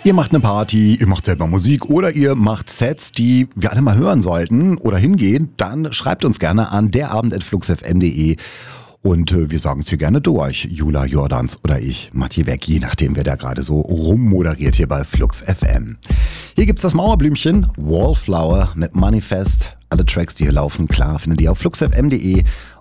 Ihr macht eine Party, ihr macht selber Musik oder ihr macht Sets, die wir alle mal hören sollten oder hingehen, dann schreibt uns gerne an derabend@fluxfm.de und wir sagen es hier gerne durch. Jula Jordans oder ich, Matti Weg, je nachdem, wer da gerade so rummoderiert hier bei Flux FM. Hier gibt's das Mauerblümchen, Wallflower mit Manifest. Alle Tracks, die hier laufen, klar, findet ihr auf fluxfm.de.